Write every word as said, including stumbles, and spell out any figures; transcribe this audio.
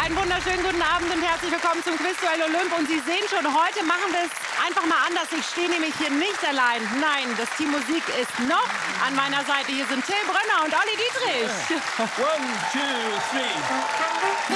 einen wunderschönen guten Abend und herzlich willkommen zum Quizduell Olymp. Und Sie sehen schon, heute machen wir es einfach mal anders. Ich stehe nämlich hier nicht allein. Nein, das Team Musik ist noch an meiner Seite. Hier sind Till Brönner und Olli Dietrich. One, two, three.